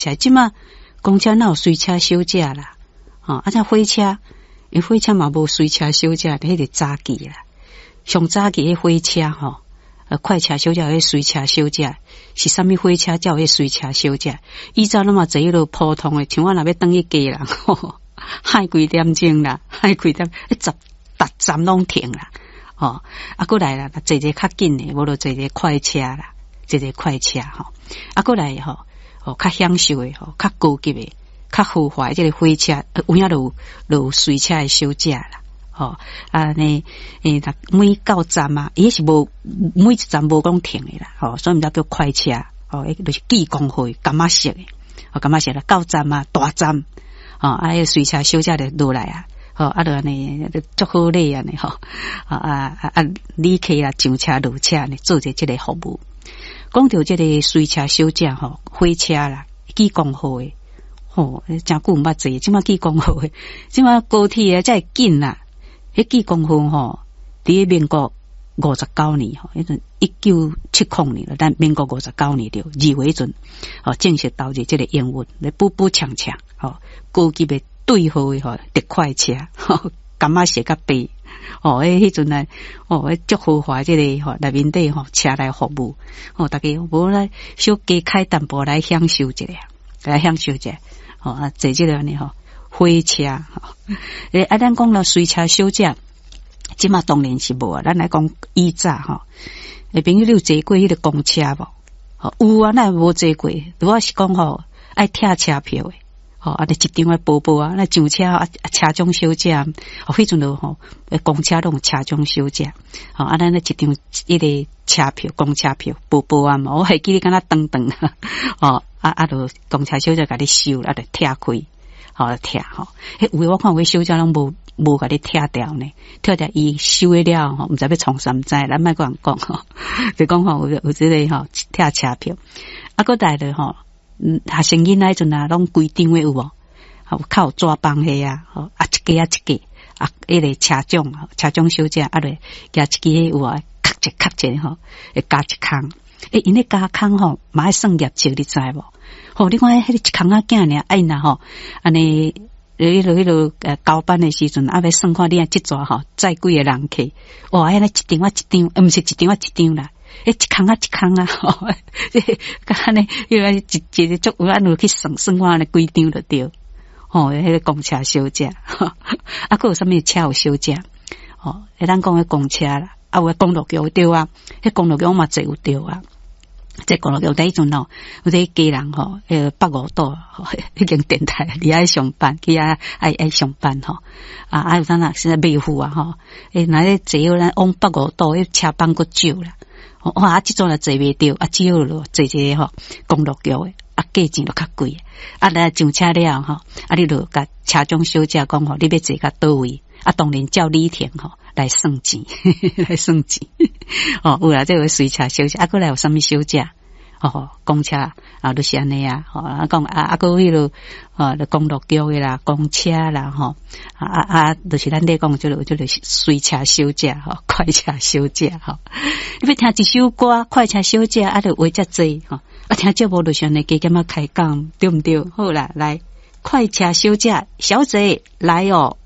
车，即马公车哪有随车小姐啦？像火车，因火车嘛无随车小姐，迄个早期啦，上早期迄火车快车小姐迄随车小姐是啥物火车叫迄随车小姐？以前那么坐迄落普通诶，像我若要等去家人，海几点钟啦，海几点，逐站拢停啦，过来啦，坐者较紧诶，无就坐者快车啦，坐者快车过来较享受诶，较高级诶，较豪华诶，即个火车有影就随车诶小姐啦。每9站啊，伊是无每一站无讲停诶啦，所以毋知叫快车，迄就是记公会感觉色诶，感觉色啦，9站啊，大站，迄随车小姐就落来啊，就安尼足好礼安尼旅客啦上车落车呢，做者即个服务。讲到即个随车小姐火车啦，记公会诶，真久毋捌坐，即马记公会，即马高铁啊，才会紧啦。迄记公会伫民国59年迄阵1970年了，但民国59年着2月阵正式投入即个营运，咧补强强高级的对号的特快车感觉是较白迄阵啊足豪华即个内面底车来服务大家无来小加开淡薄来享受一下，坐即个安尼火车咱讲了随车小姐，即马当然是无啊。咱来讲以早朋友你有坐过迄个公车无？有啊，咱无坐过。如果是讲爱拆车票诶，你一张包包啊，那上车车长小姐，迄阵就公车拢有车长小姐，咱一张迄个车票，公车票包包啊嘛，我还记得敢若长就公车小姐甲你收，就拆开。拆有诶，我看有小姐拢无甲你拆掉呢，拆掉伊收诶了毋知要创啥，毋知咱莫个人讲就讲有即个拆车票，过来咧学生囡仔迄阵啊，拢规张诶有无？靠抓帮迄啊，一个迄个车长小姐咧加一支有啊，咔一会加一空，因咧加空嘛爱算业绩，你知无？你看迄个一空仔囝尔，若安尼，迄落交班诶时阵，要算看你即抓载几个人去，哇，迄一张毋是一张啦，一空啊，安尼，因为一足有安尼去算看安尼几张就对，迄个公车小姐，还有啥物车有小姐，咱讲诶公车啦，有公路局对啊，迄公路局嘛坐有对啊。即公路局第一阵有啲家人8-5岛迄间电台你爱上班，去爱上班有咱若是卖户啊若咧坐咱往8-5岛，迄车班佫少啦，即阵也坐袂着，只有咯坐一个公路局诶，价钱就较贵，来上车了你就甲车长小姐讲你要坐到倒位，当然叫李婷来算钱有啦，这个随车小姐，过来有啥物小姐公车就是安尼啊讲个迄落就公路局的啦，公车啦就是咱咧讲就是随车小姐快车小姐你要听一首歌快车小姐就话遮济听节目就是安尼加减开讲对毋对？好啦，来快车小姐小姐来哦。